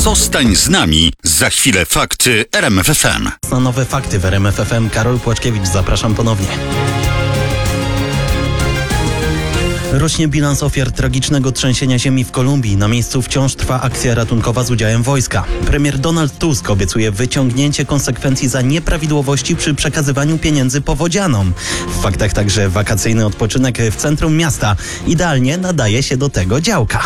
Zostań z nami. Za chwilę fakty RMF FM. Na nowe fakty w RMF FM. Karol Płaczkiewicz, zapraszam ponownie. Rośnie bilans ofiar tragicznego trzęsienia ziemi w Kolumbii. Na miejscu wciąż trwa akcja ratunkowa z udziałem wojska. Premier Donald Tusk obiecuje wyciągnięcie konsekwencji za nieprawidłowości przy przekazywaniu pieniędzy powodzianom. W faktach także wakacyjny odpoczynek w centrum miasta. Idealnie nadaje się do tego działka.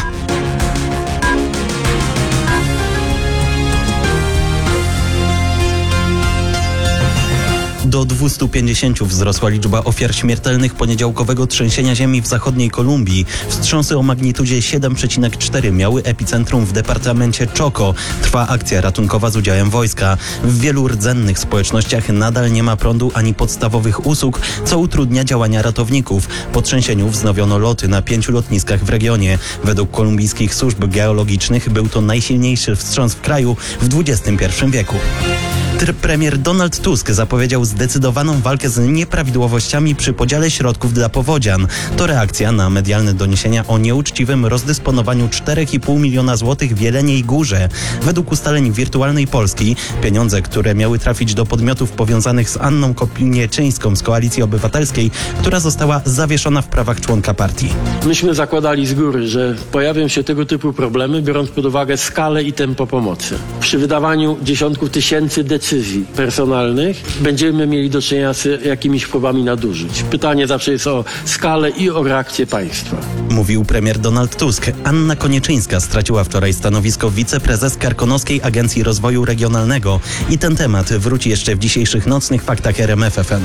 Do 250 wzrosła liczba ofiar śmiertelnych poniedziałkowego trzęsienia ziemi w zachodniej Kolumbii. Wstrząsy o magnitudzie 7,4 miały epicentrum w departamencie Chocó. Trwa akcja ratunkowa z udziałem wojska. W wielu rdzennych społecznościach nadal nie ma prądu ani podstawowych usług, co utrudnia działania ratowników. Po trzęsieniu wznowiono loty na 5 lotniskach w regionie. Według kolumbijskich służb geologicznych był to najsilniejszy wstrząs w kraju w XXI wieku. Premier Donald Tusk zapowiedział zdecydowaną walkę z nieprawidłowościami przy podziale środków dla powodzian. To reakcja na medialne doniesienia o nieuczciwym rozdysponowaniu 4,5 miliona złotych w Jeleniej Górze. Według ustaleń Wirtualnej Polski pieniądze, które miały trafić do podmiotów powiązanych z Anną Kopnieczyńską z Koalicji Obywatelskiej, która została zawieszona w prawach członka partii. Myśmy zakładali z góry, że pojawią się tego typu problemy, biorąc pod uwagę skalę i tempo pomocy. Przy wydawaniu dziesiątków tysięcy decyzji personalnych będziemy mieli do czynienia z jakimiś próbami nadużyć. Pytanie zawsze jest o skalę i o reakcję państwa. Mówił premier Donald Tusk. Anna Konieczyńska straciła wczoraj stanowisko wiceprezes Karkonoskiej Agencji Rozwoju Regionalnego. I ten temat wróci jeszcze w dzisiejszych nocnych faktach RMF FM.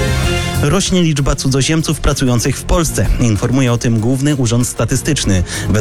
Rośnie liczba cudzoziemców pracujących w Polsce. Informuje o tym Główny Urząd Statystyczny.